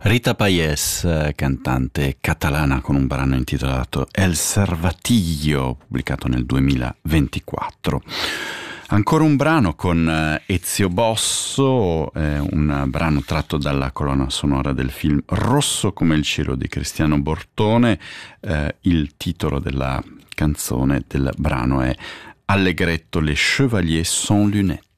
Rita Payés, cantante catalana, con un brano intitolato El Cervatillo, pubblicato nel 2024. Ancora un brano con Ezio Bosso, un brano tratto dalla colonna sonora del film Rosso come il cielo di Cristiano Bortone. Il titolo della canzone, del brano, è Allegretto, les chevaliers sans lunettes.